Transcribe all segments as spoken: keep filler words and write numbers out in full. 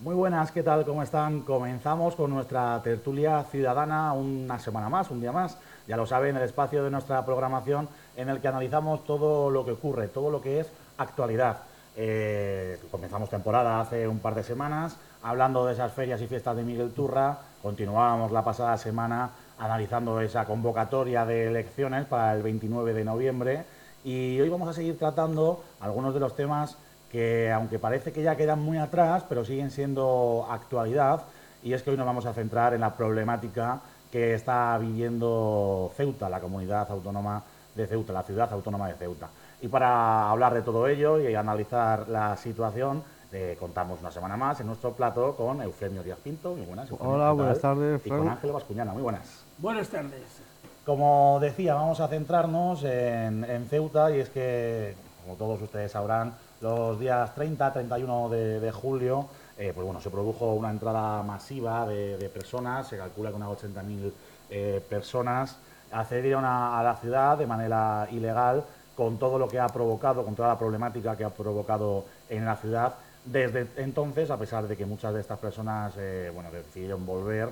Muy buenas, ¿qué tal? ¿Cómo están? Comenzamos con nuestra tertulia ciudadana una semana más, un día más. Ya lo saben, el espacio de nuestra programación en el que analizamos todo lo que ocurre, todo lo que es actualidad. Eh, comenzamos temporada hace un par de semanas hablando de esas ferias y fiestas de Miguel Turra. Continuábamos la pasada semana analizando esa convocatoria de elecciones para el veintinueve de noviembre. Y hoy vamos a seguir tratando algunos de los temas que, aunque parece que ya quedan muy atrás, pero siguen siendo actualidad, y es que hoy nos vamos a centrar en la problemática que está viviendo Ceuta, la comunidad autónoma de Ceuta, la ciudad autónoma de Ceuta. Y para hablar de todo ello y analizar la situación, eh, contamos una semana más en nuestro plato con Eufemio Díaz Pinto, muy buenas, Eufemio, Hola, ¿qué buenas tal? tardes, Y con Frank. Ángel Bascuñana, muy buenas. Buenas tardes. Como decía, vamos a centrarnos en, en Ceuta, y es que, como todos ustedes sabrán, los días treinta, treinta y uno de, de julio, eh, pues bueno, se produjo una entrada masiva de, de personas, se calcula que unas ochenta mil eh, personas accedieron a, a la ciudad de manera ilegal, con todo lo que ha provocado, con toda la problemática que ha provocado en la ciudad. Desde entonces, a pesar de que muchas de estas personas eh, bueno, decidieron volver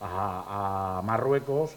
a, a Marruecos,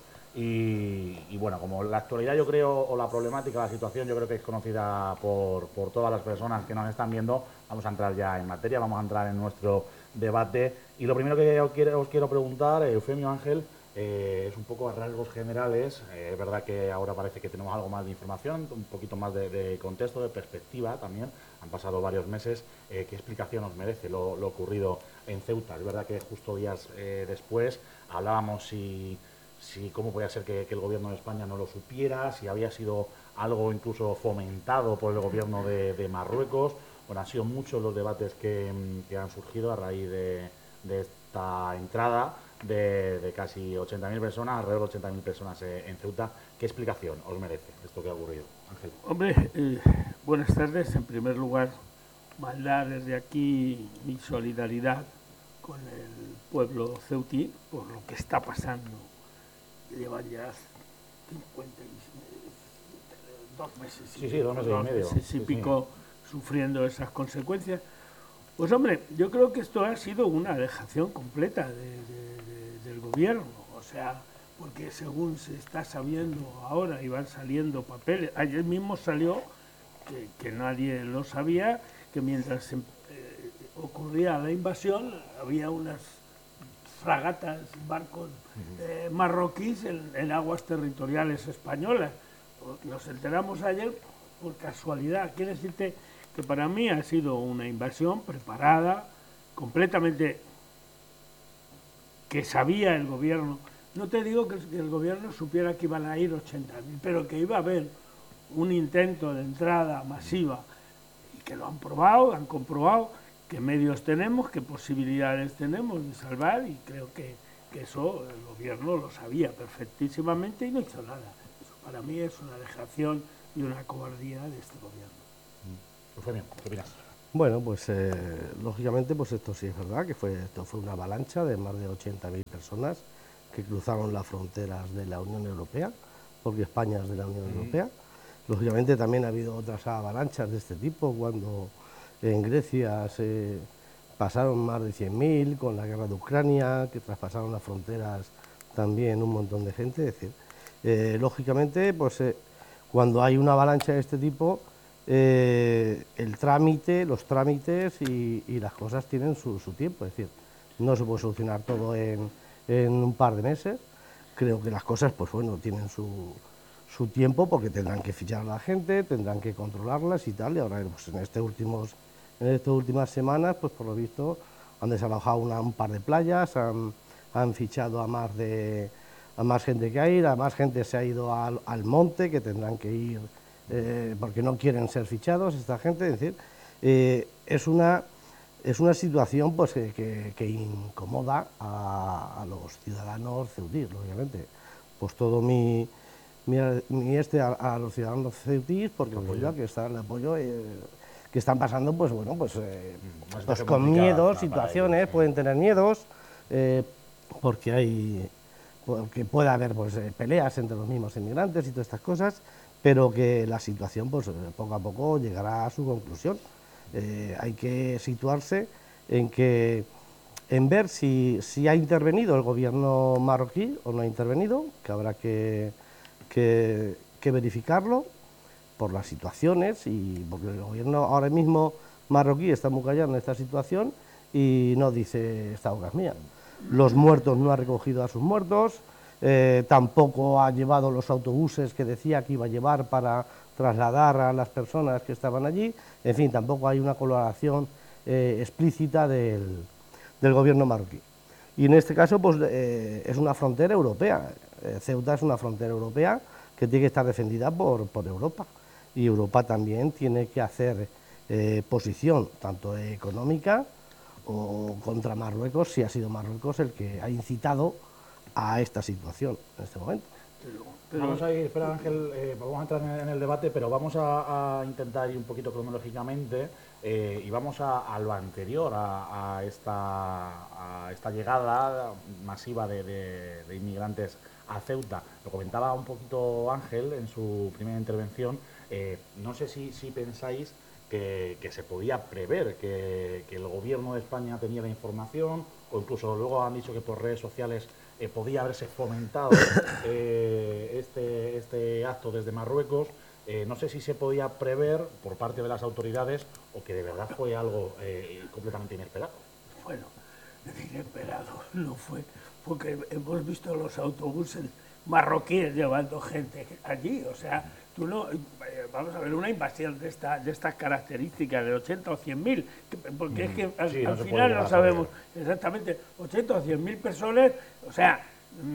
y, y, bueno, como la actualidad yo creo, o la problemática, la situación yo creo que es conocida por, por todas las personas que nos están viendo, vamos a entrar ya en materia, vamos a entrar en nuestro debate. Y lo primero que os quiero, os quiero preguntar, Eufemio, Ángel, eh, es un poco a rasgos generales. Eh, es verdad que ahora parece que tenemos algo más de información, un poquito más de, de contexto, de perspectiva también. Han pasado varios meses. Eh, ¿Qué explicación os merece lo, lo ocurrido en Ceuta? Es verdad que justo días eh, después hablábamos si... si cómo podía ser que, que el gobierno de España no lo supiera, si había sido algo incluso fomentado por el gobierno de, de Marruecos. Bueno, han sido muchos los debates que, que han surgido a raíz de, de esta entrada de, de casi ochenta mil personas, alrededor de ochenta mil personas eh, en Ceuta. ¿Qué explicación os merece esto que ha ocurrido, Ángel? Hombre, eh, buenas tardes. En primer lugar, mandar desde aquí mi solidaridad con el pueblo ceutí por lo que está pasando. Llevan ya cincuenta y dos meses y, Sí, sí, dos meses y medio. meses y Sí, pico sí. sufriendo esas consecuencias. Pues hombre, yo creo que esto ha sido una dejación completa de, de, de, del gobierno. O sea, porque según se está sabiendo ahora y van saliendo papeles, ayer mismo salió que, que nadie lo sabía, que mientras eh, ocurría la invasión había unas fragatas, barcos eh, marroquíes en, en aguas territoriales españolas. Nos enteramos ayer por casualidad. Quiere decirte que para mí ha sido una invasión preparada, completamente, que sabía el gobierno. No te digo que el gobierno supiera que iban a ir ochenta mil, pero que iba a haber un intento de entrada masiva, y que lo han probado, han comprobado qué medios tenemos, qué posibilidades tenemos de salvar, y creo que, que eso el gobierno lo sabía perfectísimamente y no hizo nada. Eso para mí es una dejación y una cobardía de este gobierno. Eufemio, ¿qué opinas? Bueno, pues eh, lógicamente pues esto sí es verdad, que fue, esto fue una avalancha de más de ochenta mil personas que cruzaron las fronteras de la Unión Europea, porque España es de la Unión mm. Europea. Lógicamente también ha habido otras avalanchas de este tipo, cuando en Grecia se pasaron más de cien mil, con la guerra de Ucrania, que traspasaron las fronteras también un montón de gente. Es decir, eh, lógicamente, pues eh, cuando hay una avalancha de este tipo, Eh, el trámite, los trámites y, y las cosas tienen su, su tiempo, es decir, no se puede solucionar todo en, en un par de meses. Creo que las cosas, pues bueno, tienen su, su tiempo, porque tendrán que fichar a la gente, tendrán que controlarlas y tal, y ahora pues en, este últimos, en estas últimas semanas, pues por lo visto, han desalojado una, un par de playas, han, han fichado a más, de, a más gente que hay, a más gente se ha ido al, al monte, que tendrán que ir Eh, porque no quieren ser fichados esta gente. Es decir, eh, es, una, es una situación pues, que, que, que incomoda a, a los ciudadanos ceutíes, lógicamente. Pues todo mi, mi, mi este a, a los ciudadanos ceutíes, porque apoyo que está el apoyo eh, que están pasando, pues bueno, pues, eh, pues con miedos, situaciones, ellos, sí. Pueden tener miedos, eh, porque hay, porque puede haber pues, peleas entre los mismos inmigrantes y todas estas cosas, pero que la situación pues, poco a poco llegará a su conclusión. Eh, hay que situarse en que en ver si, si ha intervenido el gobierno marroquí o no ha intervenido, que habrá que, que, que verificarlo por las situaciones, y porque el gobierno ahora mismo marroquí está muy callado en esta situación y no dice esta boca es mía. Los muertos no ha recogido a sus muertos, eh, tampoco ha llevado los autobuses que decía que iba a llevar para trasladar a las personas que estaban allí, en fin, tampoco hay una colaboración eh, explícita del, del gobierno marroquí. Y en este caso pues, eh, es una frontera europea, eh, Ceuta es una frontera europea que tiene que estar defendida por, por Europa, y Europa también tiene que hacer eh, posición, tanto económica o contra Marruecos, si ha sido Marruecos el que ha incitado a esta situación en este momento. Pero, pero, vamos a ir, espera Ángel, eh, vamos a entrar en el, en el debate, pero vamos a, a intentar ir un poquito cronológicamente eh, y vamos a, a lo anterior a, a, esta, a esta llegada masiva de, de, de inmigrantes a Ceuta. Lo comentaba un poquito Ángel en su primera intervención. Eh, no sé si, si pensáis que, que se podía prever que, que el gobierno de España tenía la información, o incluso luego han dicho que por redes sociales eh, podía haberse fomentado eh, este, este acto desde Marruecos. Eh, no sé si se podía prever por parte de las autoridades o que de verdad fue algo eh, completamente inesperado. Bueno, inesperado no fue, porque hemos visto los autobuses marroquíes llevando gente allí, o sea, tú no, vamos a ver, una invasión de esta de estas características de ochenta o cien mil, porque mm, es que al, sí, al no final no sabemos exactamente, ochenta o cien mil personas, o sea,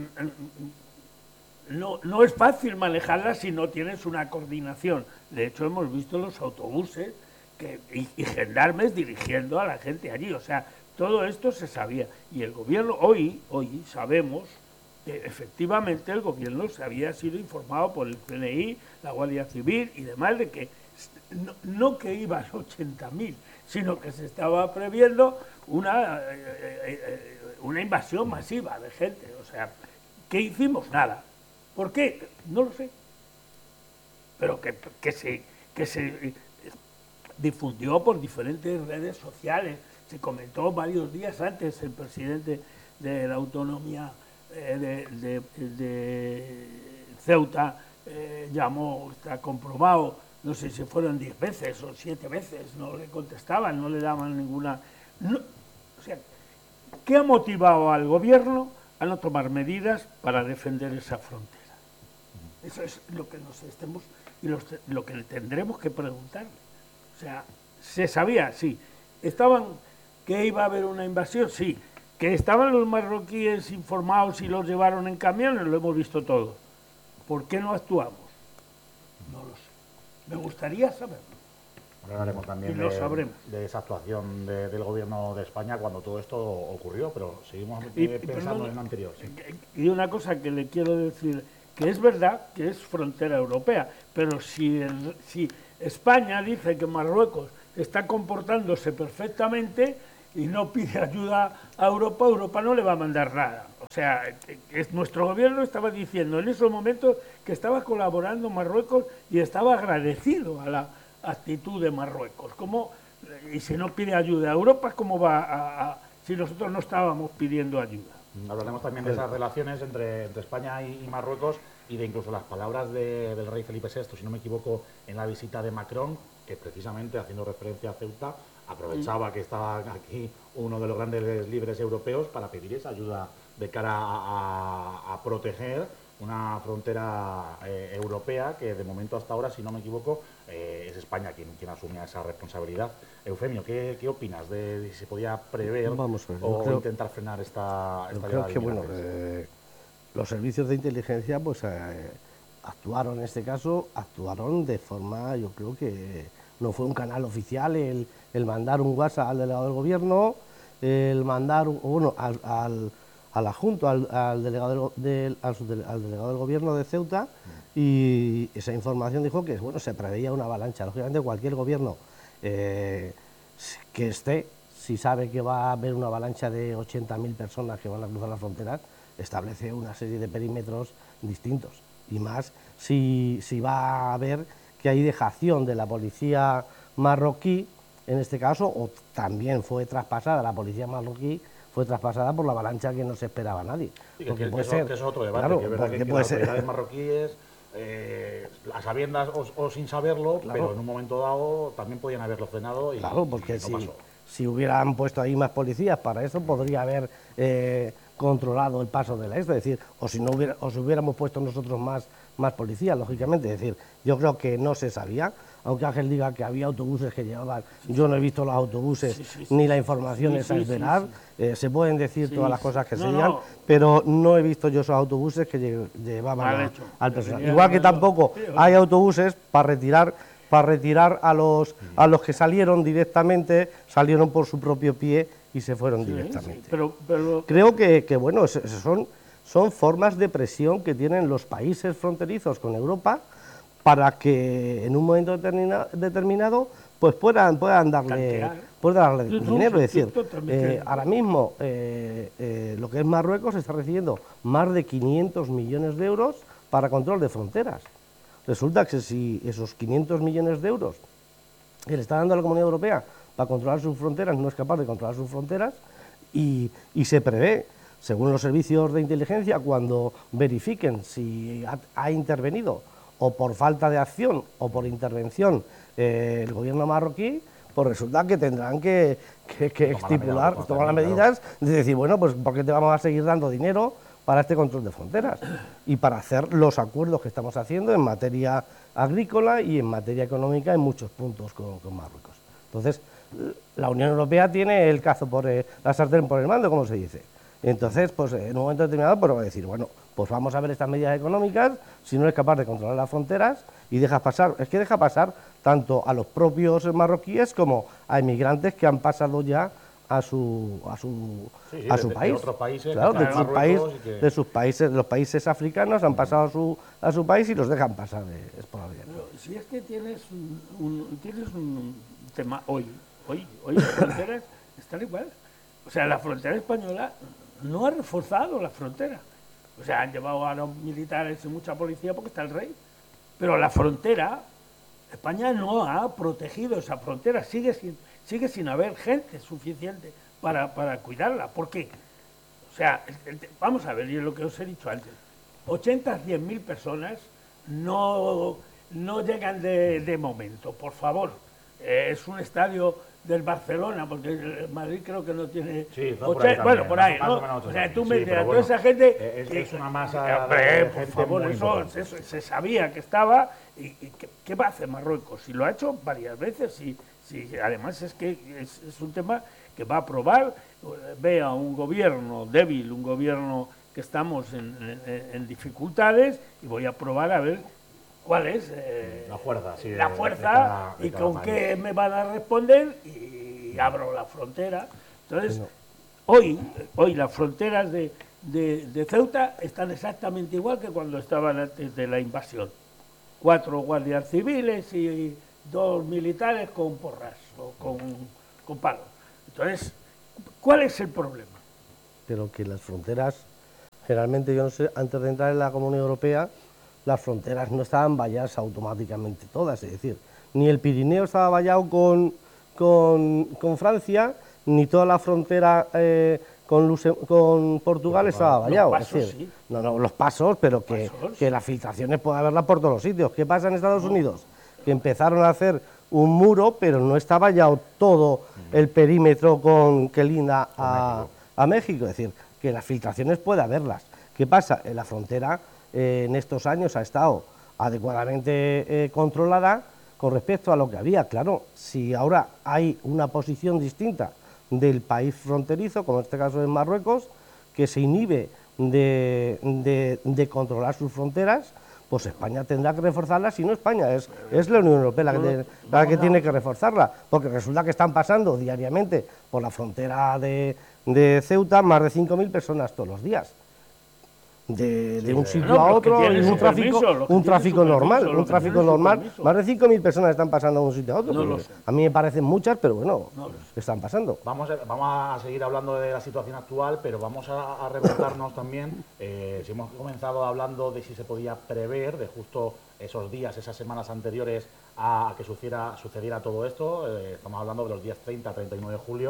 no, no es fácil manejarlas si no tienes una coordinación. De hecho, hemos visto los autobuses que, y, y gendarmes dirigiendo a la gente allí, o sea, todo esto se sabía. Y el gobierno, hoy, hoy sabemos que efectivamente el gobierno se había sido informado por el C N I, la Guardia Civil y demás de que no, no que iban ochenta mil, sino que se estaba previendo una, eh, una invasión masiva de gente. O sea, ¿qué hicimos? Nada. ¿Por qué? No lo sé. Pero que, que, se, que se difundió por diferentes redes sociales. Se comentó varios días antes, el presidente de la autonomía eh, de, de, de Ceuta eh, llamó, está comprobado, no sé si fueron diez veces o siete veces, no le contestaban, no le daban ninguna... No, o sea, ¿qué ha motivado al gobierno a no tomar medidas para defender esa frontera? Eso es lo que nos estemos y los, lo que tendremos que preguntar. O sea, se sabía, sí. Estaban... ¿Que iba a haber una invasión? Sí. ¿Que estaban los marroquíes informados y los llevaron en camiones? Lo hemos visto todo. ¿Por qué no actuamos? No lo sé. Me gustaría saberlo. Ahora hablaremos también y lo de, sabremos. de esa actuación de, del gobierno de España cuando todo esto ocurrió, pero seguimos y, pensando perdón, en lo anterior. Sí. Y una cosa que le quiero decir, que es verdad que es frontera europea, pero si, el, si España dice que Marruecos está comportándose perfectamente y no pide ayuda a Europa, Europa no le va a mandar nada. O sea, es, nuestro gobierno estaba diciendo en esos momentos que estaba colaborando Marruecos y estaba agradecido a la actitud de Marruecos. ¿Cómo, y si no pide ayuda a Europa, ¿cómo va a, a si nosotros no estábamos pidiendo ayuda? Hablaremos también de esas relaciones entre, entre España y, y Marruecos y de incluso las palabras de, del rey Felipe sexto, si no me equivoco, en la visita de Macron, que precisamente haciendo referencia a Ceuta, aprovechaba que estaba aquí uno de los grandes líderes europeos para pedir esa ayuda de cara a, a, a proteger una frontera eh, europea que de momento hasta ahora, si no me equivoco, eh, es España quien, quien asumía esa responsabilidad. Eufemio, ¿qué, qué opinas de, de si se podía prever Vamos a ver, o creo, intentar frenar esta, esta yo creo que bueno, eh, los servicios de inteligencia pues eh, actuaron en este caso, actuaron de forma, yo creo que no fue un canal oficial el, el mandar un WhatsApp al delegado del gobierno, el mandar, un, bueno, al, al, al adjunto, al, al, delegado del, al, al delegado del gobierno de Ceuta, y esa información dijo que bueno, se preveía una avalancha. Lógicamente cualquier gobierno eh, que esté, si sabe que va a haber una avalancha de ochenta mil personas que van a cruzar las fronteras, establece una serie de perímetros distintos, y más si, si va a haber que hay dejación de la policía marroquí, en este caso, o también fue traspasada la policía marroquí, fue traspasada por la avalancha que no se esperaba nadie. Sí, que, porque que, puede que ser, eso, que eso es otro debate, claro, que es verdad porque que, que puede las ser- autoridades marroquíes, eh, a sabiendas o, o sin saberlo, Claro. pero en un momento dado también podían haberlo frenado y, Claro, porque y no si, pasó. si hubieran puesto ahí más policías para eso, podría haber eh, controlado el paso de la esto, es decir, o si no hubiera, o si hubiéramos puesto nosotros más, más policías, lógicamente, es decir, yo creo que no se sabía, aunque Ángel diga que había autobuses que llevaban, yo no he visto los autobuses Sí, sí, sí, ni la sí, información sí, esa sí, es sí, veraz, sí. eh, se pueden decir Sí, todas las sí. cosas que No, se digan, no. pero no he visto yo esos autobuses que lle- llevaban Mal a- hecho. al personal. Debería Igual que haberlo- tampoco sí, hay autobuses para retirar para retirar a los a los que salieron directamente, salieron por su propio pie y se fueron Sí, directamente. sí, pero, pero Creo que, que, bueno, es- es- son, son formas de presión que tienen los países fronterizos con Europa para que en un momento determina- determinado pues puedan, puedan darle, Tantear. puedan darle Sí, sí, dinero. sí, Es decir, sí, totalmente. eh, ahora mismo eh, eh, lo que es Marruecos está recibiendo más de quinientos millones de euros para control de fronteras. Resulta que si esos quinientos millones de euros que le está dando a la Comunidad Europea para controlar sus fronteras no es capaz de controlar sus fronteras y, y se prevé, según los servicios de inteligencia, cuando verifiquen si ha, ha intervenido o por falta de acción o por intervención eh, el gobierno marroquí, pues resulta que tendrán que, que, que Tomar la estipular, medida, tomar las claro. medidas de decir, bueno, pues ¿por qué te vamos a seguir dando dinero para este control de fronteras y para hacer los acuerdos que estamos haciendo en materia agrícola y en materia económica en muchos puntos con, con Marruecos? Entonces, la Unión Europea tiene el cazo por el, la sartén por el mando, como se dice. Entonces, pues en un momento determinado, pues va a decir, bueno, pues vamos a ver estas medidas económicas, si no es capaz de controlar las fronteras y dejas pasar, es que deja pasar tanto a los propios marroquíes como a inmigrantes que han pasado ya a su a su Sí, sí, a de- su de país, otros países claro, que de están sus en país, Marruecos y que- de sus países, los países africanos han pasado a su a su país y los dejan pasar de, es por la vía. Pero si es que tienes un, un- tienes un tema hoy, hoy, hoy las fronteras están igual. O sea, la frontera española no ha reforzado la frontera. O sea, han llevado a los militares y mucha policía porque está el rey. Pero la frontera, España no ha protegido esa frontera, sigue sin, sigue sin haber gente suficiente para, para cuidarla. ¿Por qué? O sea, el- el- vamos a ver, y es lo que os he dicho antes, ochenta a cien mil personas no, no llegan de, de momento, por favor. Eh, es un estadio del Barcelona, porque el Madrid creo que no tiene... Sí, está por oche- ahí también, bueno, por ahí, más ¿no? o menos O sea, ochenta. tú Sí, me pero dirás, bueno, toda esa gente... eh, es- que- es una masa Hombre, de por gente favor, muy eso, importante. eso se sabía que estaba... ¿Y, y qué, qué va a hacer Marruecos? Y lo ha hecho varias veces, y, sí, además es que es, es un tema que va a probar, eh, ve a un gobierno débil, un gobierno que estamos en, en- en dificultades, y voy a probar a ver cuál es eh, La fuerza, sí, de- la de fuerza cada- de y cada con país. qué me van a responder, y abro la frontera. Entonces, Bueno. hoy, hoy las fronteras de, de- de Ceuta están exactamente igual que cuando estaban antes de la invasión. Cuatro guardias civiles y dos militares con porras o con, con palos. Entonces, ¿cuál es el problema? Pero que las fronteras, generalmente, yo no sé, antes de entrar en la Comunidad Europea, las fronteras no estaban valladas automáticamente todas, es decir, ni el Pirineo estaba vallado con, con, con Francia, ni toda la frontera eh, con, Luse- con Portugal estaba vallado. pasos, es decir, sí. no, no, los pasos, pero que, Pasos. que las filtraciones puede haberlas por todos los sitios. ¿Qué pasa en Estados Unidos? Que empezaron a hacer un muro, pero no está vallado todo el perímetro con que linda a, a México. Es decir, que las filtraciones puede haberlas. ¿Qué pasa? En la frontera eh, en estos años ha estado adecuadamente eh, controlada con respecto a lo que había. Claro, si ahora hay una posición distinta del país fronterizo, como en este caso es Marruecos, que se inhibe de, de- de controlar sus fronteras, pues España tendrá que reforzarla, si no España, es, es la Unión Europea la que, tiene, la que tiene que reforzarla, porque resulta que están pasando diariamente por la frontera de, de Ceuta más de cinco mil personas todos los días. De, de un sitio Bueno, a los que otro, tienen y un su tráfico, permiso, los que un tienen tráfico su normal, permiso, un los que tráfico tienen su normal, permiso. más de cinco mil personas están pasando de un sitio a otro. No lo porque sé. a mí me parecen muchas, pero bueno, No lo están pasando. Vamos a, vamos a seguir hablando de la situación actual, pero vamos a, a remontarnos también. Eh, si hemos comenzado hablando de si se podía prever, de justo esos días, esas semanas anteriores a que sucediera, sucediera todo esto, eh, estamos hablando de los días treinta a treinta y nueve de julio.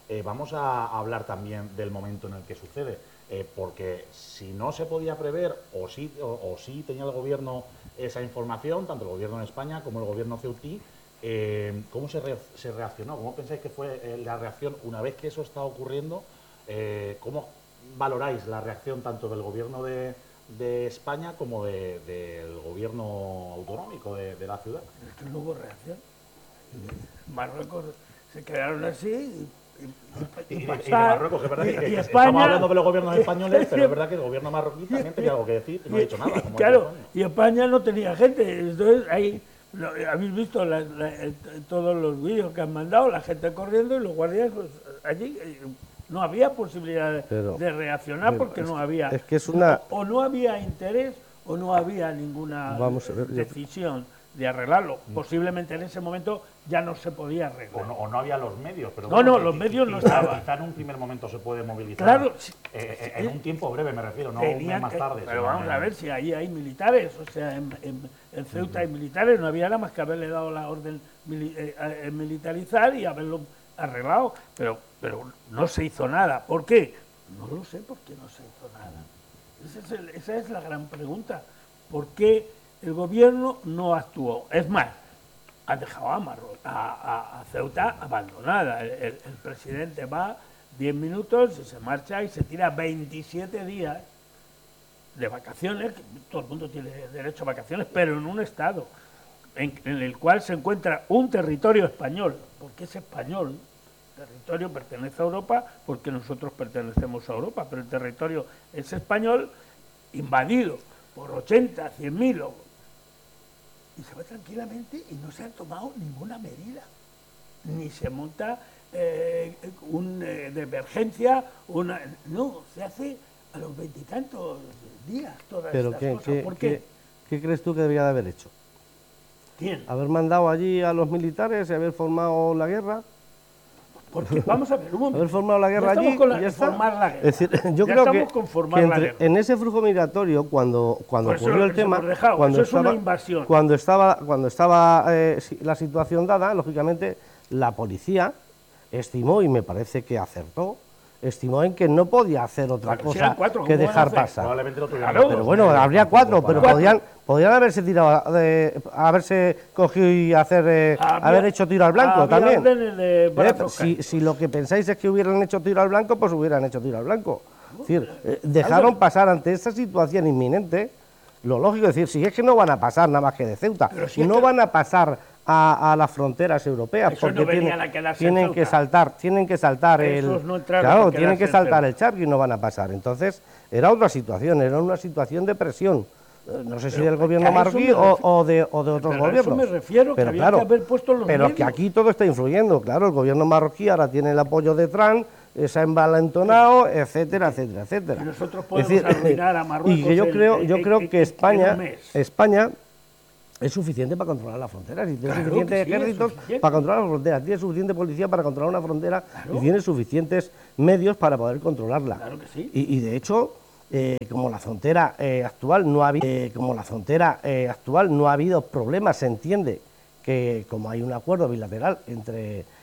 eh, vamos a hablar también del momento en el que sucede, eh, porque si no se podía prever o sí, o, o sí tenía el gobierno esa información, tanto el gobierno de España como el gobierno ceutí, eh, ¿cómo se, re, se reaccionó? ¿Cómo pensáis que fue eh, la reacción una vez que eso está ocurriendo? Eh, ¿Cómo valoráis la reacción tanto del gobierno de, de España como de, del gobierno autonómico de, de la ciudad? Es que no hubo reacción. Marruecos se quedaron así y, y, y, y, pasar, y de Marruecos, que es verdad y, que, que y estamos España, hablando de los gobiernos españoles, pero es verdad que el gobierno marroquí también tenía algo que decir y no ha dicho nada. Como claro, y España no tenía gente, entonces ahí lo, habéis visto la, la, el, todos los vídeos que han mandado, la gente corriendo y los guardias pues, allí. No había posibilidad de, pero, de reaccionar pero porque es, no había... Es que es una... O no había interés o no había ninguna Vamos a ver, decisión de arreglarlo. Posiblemente en ese momento ya no se podía arreglar. O no, o no había los medios. Pero no, bueno, no, los medios no quizá, estaban. Quizá en un primer momento se puede movilizar. Claro. Eh, eh, en un tiempo breve me refiero, no Tenían un mes más tarde. Que, pero vamos en... a ver si ahí hay militares, o sea, en, en, en Ceuta hay militares, no había nada más que haberle dado la orden mili eh, eh, militarizar y haberlo arreglado, pero, pero no se hizo nada. ¿Por qué? No lo sé por qué no se hizo nada. Esa es, el, esa es la gran pregunta. ¿Por qué el gobierno no actuó? Es más, ha dejado a, Marro, a, a, a Ceuta abandonada. El, el, el presidente va diez minutos y se marcha y se tira veintisiete días de vacaciones, que todo el mundo tiene derecho a vacaciones, pero en un estado en, en el cual se encuentra un territorio español, porque es español. El territorio pertenece a Europa porque nosotros pertenecemos a Europa, pero el territorio es español, invadido por ochenta, cien mil, y se va tranquilamente y no se ha tomado ninguna medida, ni se monta eh, un eh, de emergencia, una, no, se hace a los veintitantos días todas pero estas ¿qué, cosas. qué, ¿Por qué? qué, qué crees tú que debería de haber hecho? ¿Quién? ¿Haber mandado allí a los militares y haber formado la guerra? Porque vamos a ver, un momento. Haber formado la guerra ya allí con la, y ya está. formar la guerra. Es decir, yo ya creo estamos que, con formar que la entre, guerra. en ese flujo migratorio, cuando, cuando Por eso ocurrió el nos tema, hemos dejado, cuando eso es estaba, una invasión. cuando estaba, cuando estaba eh, la situación dada, lógicamente la policía estimó, y me parece que acertó, estimó en que no podía hacer otra Claro, si eran cosa cuatro, que ¿cómo van a dejar hacer? pasar. Probablemente lo tuvieran. Claro, Pero bueno, habría cuatro, pero Cuatro. podían, podían haberse tirado, de, haberse cogido y hacer, eh, Había- haber hecho tiro al blanco había también. órdenes de Eh, brazos si, caídos. si lo que pensáis es que hubieran hecho tiro al blanco, pues hubieran hecho tiro al blanco. Es decir, eh, dejaron pasar ante esta situación inminente, lo lógico es decir, si es que no van a pasar nada más que de Ceuta, Pero si es no que- van a pasar a, a las fronteras europeas, Esos porque no venían tienen, a quedarse tienen en que Ceuta. saltar, tienen que saltar Esos el, no entraron claro, para tienen que quedarse en saltar Ceuta. el charco y no van a pasar. Entonces, era otra situación, era una situación de presión. Eh, No sé si Pero del que gobierno a eso marroquí me o, refi- o de, o de otros Pero a eso gobiernos. me refiero, que pero había claro, que haber puesto los pero que medios. aquí todo está influyendo, claro, el gobierno marroquí ahora tiene el apoyo de Trump, eh, se ha envalentonado, etcétera, etcétera, etcétera. Y nosotros Es podemos arruinar a Marruecos Y que yo en- creo, en- yo en- creo en- que en España, un mes. España es suficiente para controlar las fronteras, y tiene Claro suficientes que sí, es ejércitos suficiente. para controlar las fronteras, tiene suficiente policía para controlar una frontera Claro. y tiene suficientes medios para poder controlarla. Claro que sí. Y, y de hecho, eh, como la frontera eh, actual no ha habido, eh, como la frontera eh, actual no ha habido problemas, se entiende que como hay un acuerdo bilateral entre